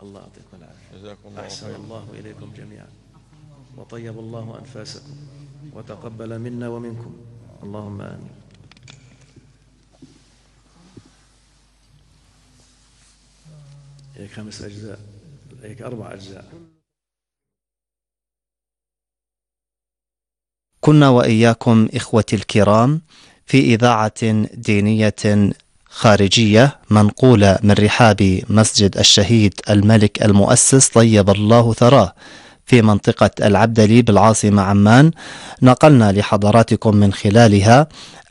الله يعطيكم العافية. جزاكم الله أحسن خيرا. الله إليكم جميعا، وطيب الله أنفاسكم، وتقبل منا ومنكم، اللهم آمين. هيك 5 أجزاء، هيك 4 أجزاء. كنا وإياكم إخوتي الكرام في إذاعة دينية خارجية منقولة من رحاب مسجد الشهيد الملك المؤسس طيب الله ثراه في منطقة العبدلي بالعاصمة عمان. نقلنا لحضراتكم من خلالها